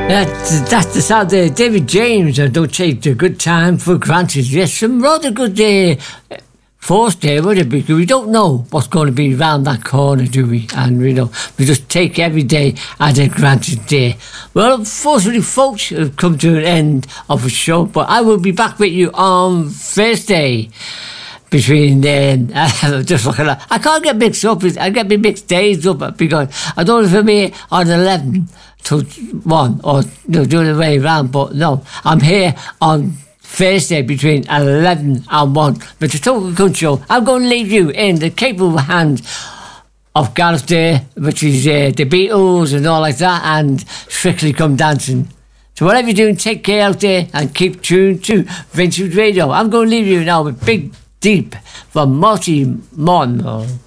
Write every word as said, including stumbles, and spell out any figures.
That's, that's the sound there. David James, I don't take the good time for granted. Yes, some rather good uh, force there, would it be? Because we don't know what's going to be around that corner, do we? And, you know, we just take every day as a granted day. Well, unfortunately, folks, we've come to an end of a show, but I will be back with you on Thursday. Between then, uh, just looking at, I can't get mixed up. I get me mixed days up because I don't know if I'm here on eleven to one or you know, do the way around. But no, I'm here on Thursday between eleven and one. But the Total Good Show, I'm going to leave you in the capable hands of Gareth Day, which is uh, the Beatles and all like that, and Strictly Come Dancing. So whatever you're doing, take care out there and keep tuned to Vintage Radio. I'm going to leave you now with Big Deep from Marty Monroe.